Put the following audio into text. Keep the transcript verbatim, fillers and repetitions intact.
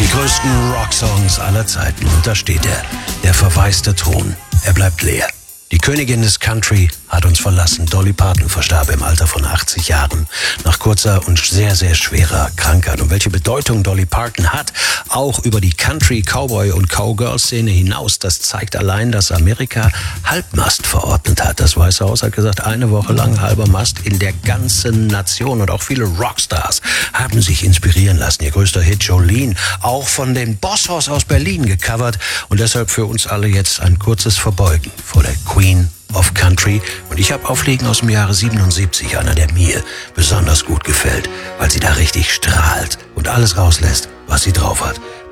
größten Rocksongs aller Zeiten. Und da steht er, der verwaiste Thron. Er bleibt leer. Die Königin des Country hat uns verlassen. Dolly Parton verstarb im Alter von achtzig Jahren nach kurzer und sehr, sehr schwerer Krankheit. Und welche Bedeutung Dolly Parton hat, auch über die Country, Cowboy und Cowgirl-Szene hinaus, das zeigt allein, dass Amerika Halbmast verordnet hat. Das Weiße Haus hat gesagt, eine Woche lang halber Mast in der ganzen Nation. Und auch viele Rockstars haben sich inspirieren lassen. Ihr größter Hit Jolene, auch von den Boss-Hoss aus Berlin gecovert. Und deshalb für uns alle jetzt ein kurzes Verbeugen vor der Queen of Country. Und ich habe Auflegen aus dem Jahre siebenundsiebzig, einer, der mir besonders gut gefällt, weil sie da richtig strahlt und alles rauslässt, was sie drauf hat.